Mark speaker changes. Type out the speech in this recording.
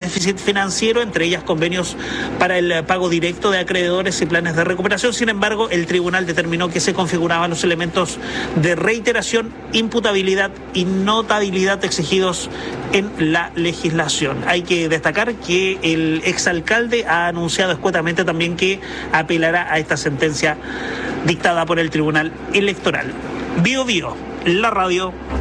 Speaker 1: déficit financiero, entre ellas convenios para el pago directo de acreedores y planes de recuperación. Sin embargo, el tribunal determinó que se configuraban los elementos de reiteración, imputabilidad y notabilidad exigidos en la legislación. Hay que destacar que el exalcalde ha anunciado escuetamente también que apelará a esta sentencia dictada por el Tribunal Electoral. Bio Bio, la radio.